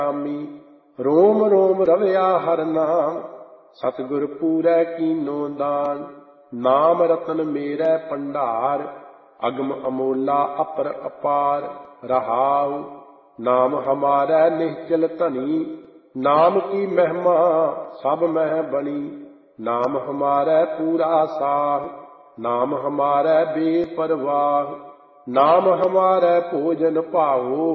ਆਮੀ। ਰੋਮ ਰੋਮ ਰਵਿਆ ਹਰ ਨਾਮ, ਸਤਿਗੁਰ ਪੂਰੈ ਕੀਨੋ ਦਾਨ। ਨਾਮ ਰਤਨ ਮੇਰੈ ਭੰਡਾਰ, ਅਗਮ ਅਮੋਲਾ ਅਪਰ ਅਪਾਰ। ਰਹਾਉ ਨਾਮ ਹਮਾਰੈ ਨਿਹਚਲ ਧਨੀ, ਨਾਮ ਕੀ ਮਹਿਮਾ ਸਭ ਮਹਿ ਬਣੀ। ਨਾਮ ਹਮਾਰੈ ਪੂਰਾ ਸਾਹ, ਨਾਮ ਹਮਾਰੈ ਬੇਪਰਵਾਹ। ਨਾਮ ਹਮਾਰੈ ਭੋਜਨ ਭਾਉ,